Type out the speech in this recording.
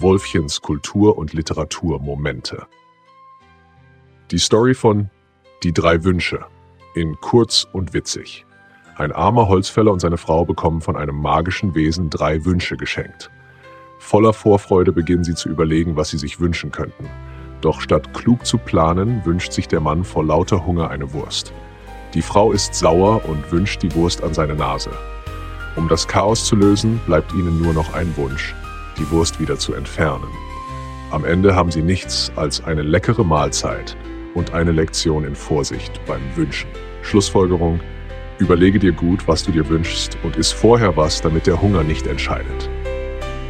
Wolfchens Kultur- und Literaturmomente. Die Story von Die 3 Wünsche in kurz und witzig. Ein armer Holzfäller und seine Frau bekommen von einem magischen Wesen 3 Wünsche geschenkt. Voller Vorfreude beginnen sie zu überlegen, was sie sich wünschen könnten. Doch statt klug zu planen, wünscht sich der Mann vor lauter Hunger eine Wurst. Die Frau ist sauer und wünscht die Wurst an seine Nase. Um das Chaos zu lösen, bleibt ihnen nur noch ein Wunsch: die Wurst wieder zu entfernen. Am Ende haben sie nichts als eine leckere Mahlzeit und eine Lektion in Vorsicht beim Wünschen. Schlussfolgerung: Überlege dir gut, was du dir wünschst, und iss vorher was, damit der Hunger nicht entscheidet.